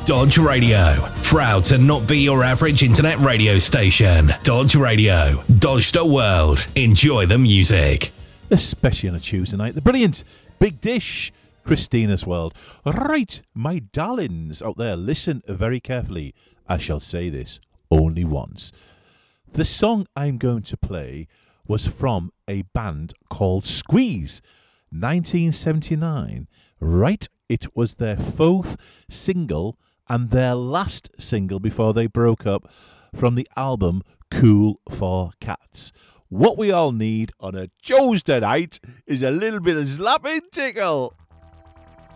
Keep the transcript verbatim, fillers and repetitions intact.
Dodge Radio, proud to not be your average internet radio station. Dodge Radio, Dodge the world. Enjoy the music. Especially on a Tuesday night. The brilliant Big Dish, Christina's World. Right, my darlings out there, listen very carefully. I shall say this only once. The song I'm going to play was from a band called Squeeze, nineteen seventy-nine. Right, it was their fourth single and their last single before they broke up from the album Cool for Cats. What we all need on a Tuesday night is a little bit of slapping tickle.